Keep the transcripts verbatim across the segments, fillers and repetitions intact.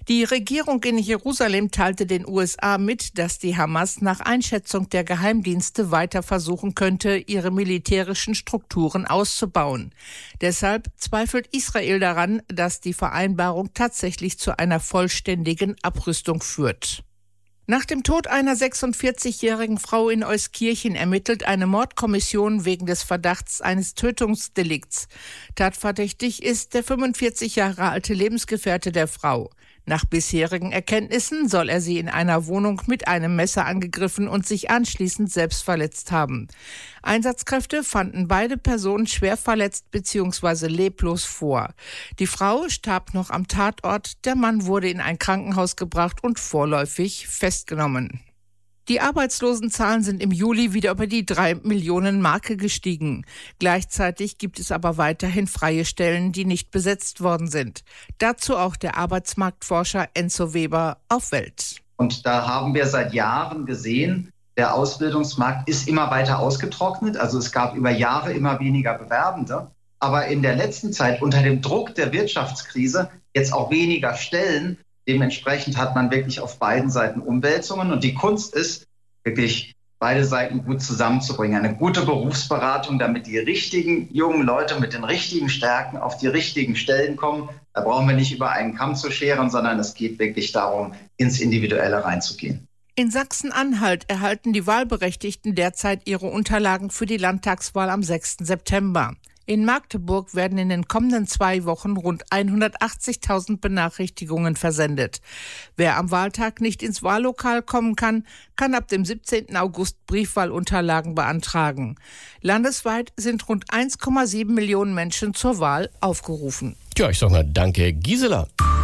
Die Regierung in Jerusalem teilte den U S A mit, dass die Hamas nach Einschätzung der Geheimdienste weiter versuchen könnte, ihre militärischen Strukturen auszubauen. Deshalb zweifelt Israel daran, dass die Vereinbarung tatsächlich zu einer vollständigen Abrüstung führt. Nach dem Tod einer sechsundvierzigjährigen Frau in Euskirchen ermittelt eine Mordkommission wegen des Verdachts eines Tötungsdelikts. Tatverdächtig ist der fünfundvierzig Jahre alte Lebensgefährte der Frau. Nach bisherigen Erkenntnissen soll er sie in einer Wohnung mit einem Messer angegriffen und sich anschließend selbst verletzt haben. Einsatzkräfte fanden beide Personen schwer verletzt bzw. leblos vor. Die Frau starb noch am Tatort, der Mann wurde in ein Krankenhaus gebracht und vorläufig festgenommen. Die Arbeitslosenzahlen sind im Juli wieder über die drei Millionen Marke gestiegen. Gleichzeitig gibt es aber weiterhin freie Stellen, die nicht besetzt worden sind. Dazu auch der Arbeitsmarktforscher Enzo Weber auf Welt. Und da haben wir seit Jahren gesehen, der Ausbildungsmarkt ist immer weiter ausgetrocknet. Also es gab über Jahre immer weniger Bewerbende. Aber in der letzten Zeit unter dem Druck der Wirtschaftskrise jetzt auch weniger Stellen. Dementsprechend hat man wirklich auf beiden Seiten Umwälzungen. Und die Kunst ist, wirklich beide Seiten gut zusammenzubringen. Eine gute Berufsberatung, damit die richtigen jungen Leute mit den richtigen Stärken auf die richtigen Stellen kommen. Da brauchen wir nicht über einen Kamm zu scheren, sondern es geht wirklich darum, ins Individuelle reinzugehen. In Sachsen-Anhalt erhalten die Wahlberechtigten derzeit ihre Unterlagen für die Landtagswahl am sechsten September. In Magdeburg werden in den kommenden zwei Wochen rund hundertachtzigtausend Benachrichtigungen versendet. Wer am Wahltag nicht ins Wahllokal kommen kann, kann ab dem siebzehnten August Briefwahlunterlagen beantragen. Landesweit sind rund eins Komma sieben Millionen Menschen zur Wahl aufgerufen. Tja, ich sag mal danke, Gisela.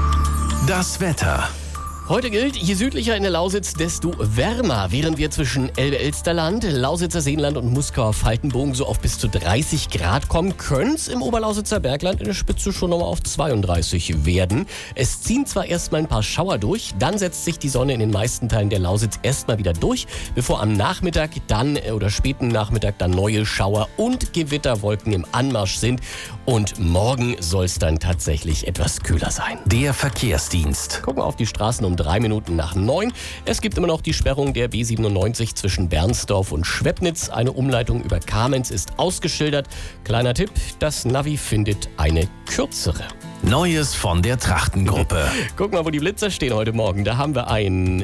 Das Wetter. Heute gilt, je südlicher in der Lausitz, desto wärmer. Während wir zwischen Elbe-Elsterland, Lausitzer Seenland und Muskauer Faltenbogen so auf bis zu dreißig Grad kommen, könnte es im Oberlausitzer Bergland in der Spitze schon nochmal auf zweiunddreißig werden. Es ziehen zwar erstmal ein paar Schauer durch, dann setzt sich die Sonne in den meisten Teilen der Lausitz erstmal wieder durch, bevor am Nachmittag dann oder späten Nachmittag dann neue Schauer und Gewitterwolken im Anmarsch sind. Und morgen soll es dann tatsächlich etwas kühler sein. Der Verkehrsdienst. Gucken wir auf die Straßen um drei Minuten nach neun. Es gibt immer noch die Sperrung der B siebenundneunzig zwischen Bernsdorf und Schwebnitz. Eine Umleitung über Kamenz ist ausgeschildert. Kleiner Tipp, das Navi findet eine kürzere. Neues von der Trachtengruppe. Guck mal, wo die Blitzer stehen heute Morgen. Da haben wir einen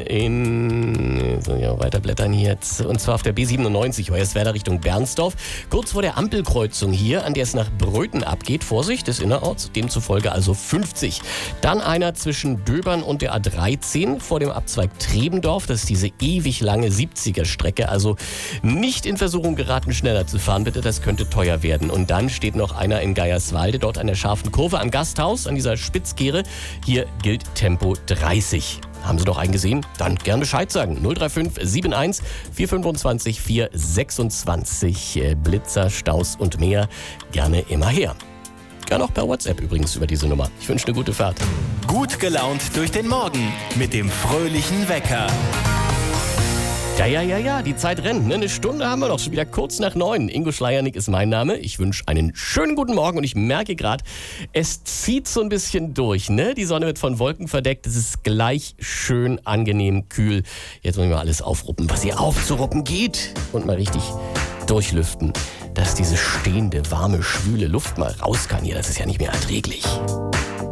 in... So, ja, weiterblättern hier jetzt. Und zwar auf der B siebenundneunzig, Hoyerswerda Richtung Bernsdorf. Kurz vor der Ampelkreuzung hier, an der es nach Bröthen abgeht. Vorsicht, des Innerorts. Demzufolge also fünfzig. Dann einer zwischen Döbern und der A dreizehn vor dem Abzweig Trebendorf. Das ist diese ewig lange siebziger-Strecke. Also nicht in Versuchung geraten, schneller zu fahren, bitte. Das könnte teuer werden. Und dann steht noch einer in Geierswalde, dort an der scharfen Kurve am Gasthaus. An dieser Spitzkehre. Hier gilt Tempo dreißig. Haben Sie doch einen gesehen? Dann gern Bescheid sagen. null drei fünf sieben eins vier fünfundzwanzig vier sechsundzwanzig. Blitzer, Staus und mehr gerne immer her. Gerne auch per WhatsApp übrigens über diese Nummer. Ich wünsche eine gute Fahrt. Gut gelaunt durch den Morgen mit dem fröhlichen Wecker. Ja, ja, ja, ja, die Zeit rennt. Ne? Eine Stunde haben wir noch, schon wieder kurz nach neun. Ingo Schleiernick ist mein Name. Ich wünsche einen schönen guten Morgen und ich merke gerade, es zieht so ein bisschen durch. Ne? Die Sonne wird von Wolken verdeckt. Es ist gleich schön angenehm kühl. Jetzt muss ich mal alles aufruppen, was hier aufzuruppen geht. Und mal richtig durchlüften, dass diese stehende, warme, schwüle Luft mal raus kann hier. Das ist ja nicht mehr erträglich.